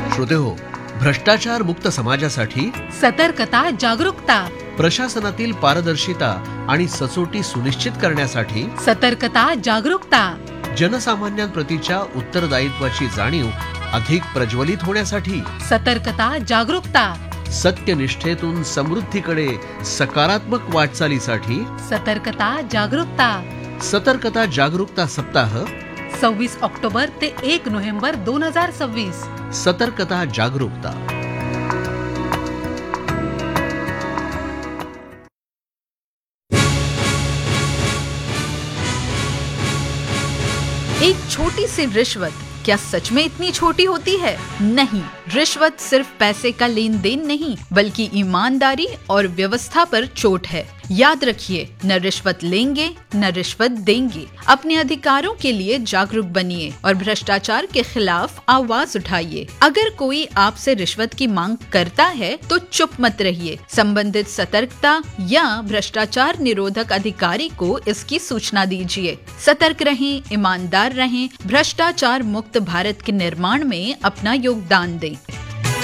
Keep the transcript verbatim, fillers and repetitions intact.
श्रोतेहो, भ्रष्टाचार मुक्त समाजासाठी सतर्कता जागरूकता, प्रशासनातील पारदर्शिता आणि सचोटी सुनिश्चित करण्यासाठी सतर्कता जागरूकता, जनसामान्यांप्रतीच्या उत्तरदायित्वाची जाणीव अधिक प्रज्वलित होण्यासाठी सतर्कता जागरूकता, सत्यनिष्ठेतून समृद्धीकडे सकारात्मक वाटचालीसाठी सतर्कता जागरूकता. सतर्कता जागरूकता सप्ताह सव्वीस ऑक्टोबर ते एक नोव्हेंबर दोन हजार सव्वीस. सतर्कता जागरूकता. एक छोटी सी रिश्वत क्या सच में इतनी छोटी होती है? नहीं, रिश्वत सिर्फ पैसे का लेन देन नहीं, बल्कि ईमानदारी और व्यवस्था पर चोट है. याद रखिए, न रिश्वत लेंगे न रिश्वत देंगे. अपने अधिकारों के लिए जागरूक बनिए और भ्रष्टाचार के खिलाफ आवाज उठाइए. अगर कोई आपसे रिश्वत की मांग करता है तो चुप मत रहिए. संबंधित सतर्कता या भ्रष्टाचार निरोधक अधिकारी को इसकी सूचना दीजिए. सतर्क रहें, ईमानदार रहें, भ्रष्टाचार मुक्त भारत के निर्माण में अपना योगदान दें.